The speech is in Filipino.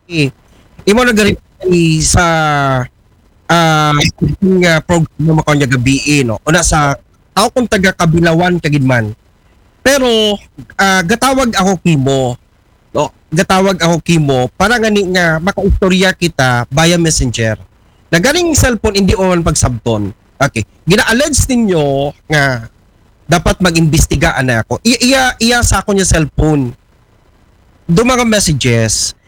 imo na gari sa program mo kanya gabi no. Una sa tao kung taga Kabilawan kagidman. Pero gatawag ako kimo. No, gatawag ako kimo para gani nga makaistorya kita via messenger. Na galing cellphone hindi on pagsabton. Okay. Gina-allege ninyo nga dapat mag-imbestiga ana ako. Iya sa ako niya cellphone. Do mga messages